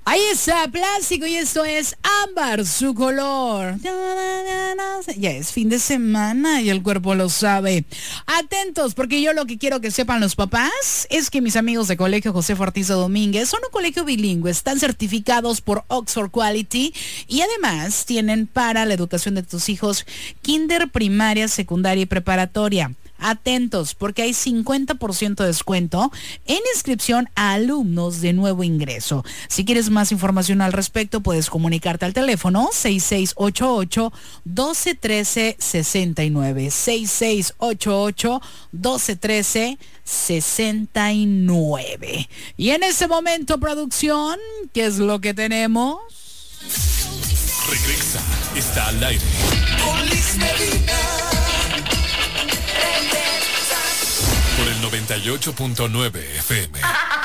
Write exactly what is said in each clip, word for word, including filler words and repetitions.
Ahí está, Plástico, y esto es Ámbar, su color. Ya es fin de semana y el cuerpo lo sabe. Atentos, porque yo lo que quiero que sepan los papás es que mis amigos de Colegio José Ortizo Domínguez son un colegio bilingüe, están certificados por Oxford Quality y además tienen para la educación de tus hijos kinder, primaria, secundaria y preparatoria. Atentos, porque hay cincuenta por ciento de descuento en inscripción a alumnos de nuevo ingreso. Si quieres más información al respecto, puedes comunicarte al teléfono seis seis ocho ocho, uno dos uno tres, seis nueve, seis seis ocho ocho, uno dos uno tres, seis nueve. Y en ese momento, producción, ¿qué es lo que tenemos? Regresa, está al aire. Con Liz Medina. Por el noventa y ocho punto nueve F M.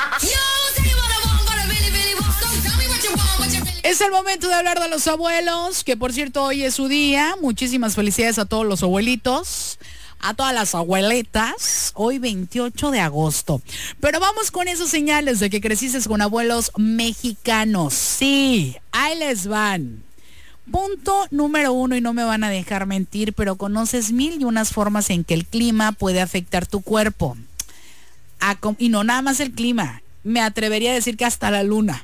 Es el momento de hablar de los abuelos, que por cierto hoy es su día. Muchísimas felicidades a todos los abuelitos, a todas las abueletas, hoy veintiocho de agosto. Pero vamos con esos señales de que creciste con abuelos mexicanos. Sí, ahí les van. Punto número uno, y no me van a dejar mentir, pero conoces mil y unas formas en que el clima puede afectar tu cuerpo. A com- y no nada más el clima, me atrevería a decir que hasta la luna.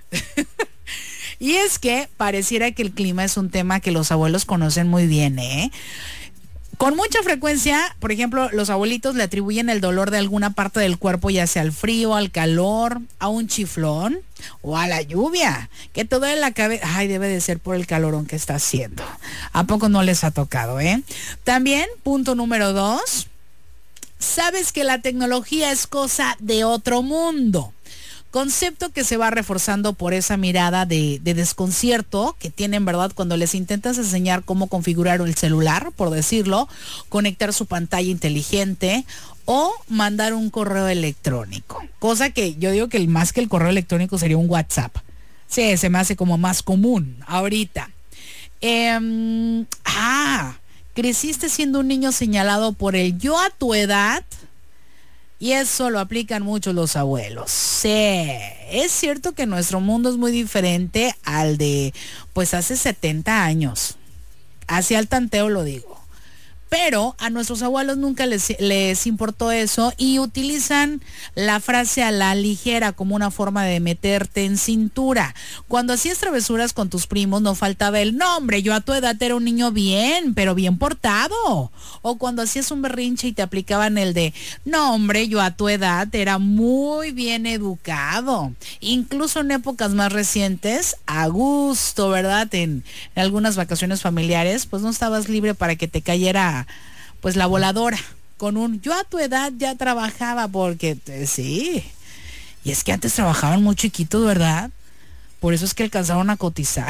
Y es que pareciera que el clima es un tema que los abuelos conocen muy bien, ¿eh? Con mucha frecuencia, por ejemplo, los abuelitos le atribuyen el dolor de alguna parte del cuerpo, ya sea al frío, al calor, a un chiflón o a la lluvia. Que te duele la cabeza. Ay, debe de ser por el calorón que está haciendo. ¿A poco no les ha tocado, eh? También, punto número dos, sabes que la tecnología es cosa de otro mundo. Concepto que se va reforzando por esa mirada de, de desconcierto que tienen, ¿verdad? Cuando les intentas enseñar cómo configurar el celular, por decirlo, conectar su pantalla inteligente o mandar un correo electrónico. Cosa que yo digo que el, más que el correo electrónico sería un WhatsApp. Sí, se me hace como más común ahorita. Eh, ah, creciste siendo un niño señalado por el yo a tu edad. Y eso lo aplican mucho los abuelos. Sí, es cierto que nuestro mundo es muy diferente al de, pues, hace setenta años. Hacia el tanteo lo digo. Pero a nuestros abuelos nunca les, les importó eso y utilizan la frase a la ligera como una forma de meterte en cintura. Cuando hacías travesuras con tus primos no faltaba el no, hombre, yo a tu edad era un niño bien, pero bien portado. O cuando hacías un berrinche y te aplicaban el de no, hombre, yo a tu edad era muy bien educado. Incluso en épocas más recientes, a gusto, ¿verdad? En, en algunas vacaciones familiares, pues no estabas libre para que te cayera pues la voladora con un yo a tu edad ya trabajaba, porque eh, sí, y es que antes trabajaban muy chiquitos, ¿verdad? Por eso es que alcanzaron a cotizar.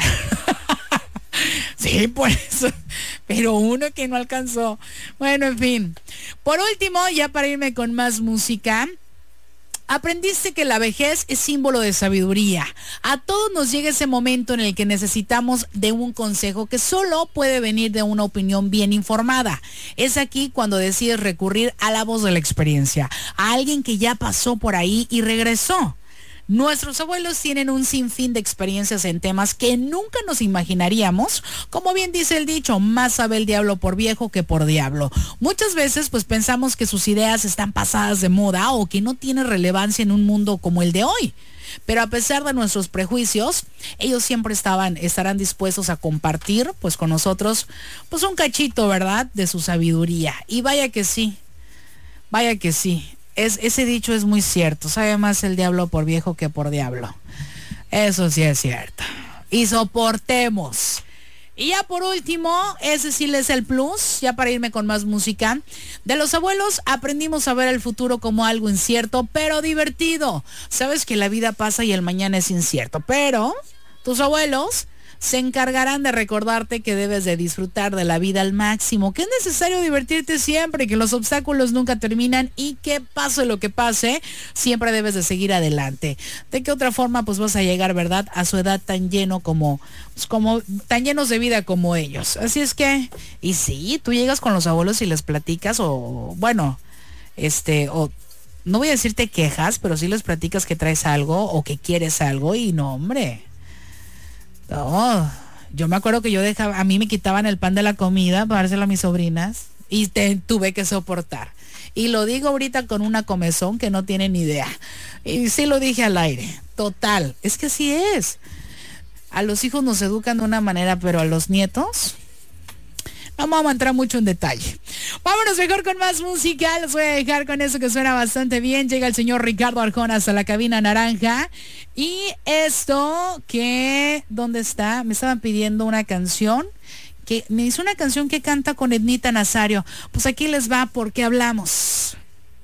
Sí, por eso, pero uno que no alcanzó. Bueno, en fin, por último, ya para irme con más música, aprendiste que la vejez es símbolo de sabiduría. A todos nos llega ese momento en el que necesitamos de un consejo que solo puede venir de una opinión bien informada. Es aquí cuando decides recurrir a la voz de la experiencia, a alguien que ya pasó por ahí y regresó. Nuestros abuelos tienen un sinfín de experiencias en temas que nunca nos imaginaríamos. Como bien dice el dicho, más sabe el diablo por viejo que por diablo. Muchas veces pues pensamos que sus ideas están pasadas de moda o que no tienen relevancia en un mundo como el de hoy. Pero a pesar de nuestros prejuicios, ellos siempre estaban, estarán dispuestos a compartir pues con nosotros pues un cachito, ¿verdad?, de su sabiduría. Y vaya que sí, vaya que sí. Es, ese dicho es muy cierto. Sabe más el diablo por viejo que por diablo. Eso sí es cierto. Y soportemos. Y ya por último, ese sí es el plus, ya para irme con más música. De los abuelos aprendimos a ver el futuro como algo incierto, pero divertido. Sabes que la vida pasa y el mañana es incierto, pero tus abuelos se encargarán de recordarte que debes de disfrutar de la vida al máximo, que es necesario divertirte siempre, que los obstáculos nunca terminan y que pase lo que pase, siempre debes de seguir adelante. ¿De qué otra forma pues vas a llegar, verdad, a su edad tan lleno como, pues, como tan llenos de vida como ellos? Así es que, y sí, tú llegas con los abuelos y les platicas o, bueno, este, o no voy a decirte quejas, pero sí les platicas que traes algo o que quieres algo y no, hombre. No, yo me acuerdo que yo dejaba, a mí me quitaban el pan de la comida para dárselo a mis sobrinas y te, tuve que soportar. Y lo digo ahorita con una comezón que no tienen ni idea. Y sí lo dije al aire. Total, es que así es. A los hijos nos educan de una manera, pero a los nietos no vamos a entrar mucho en detalle. Vámonos mejor con más música. Los voy a dejar con eso que suena bastante bien. Llega el señor Ricardo Arjona hasta la cabina naranja. Y esto que, ¿dónde está? Me estaban pidiendo una canción. Que me hizo una canción que canta con Ednita Nazario. Pues aquí les va porque hablamos.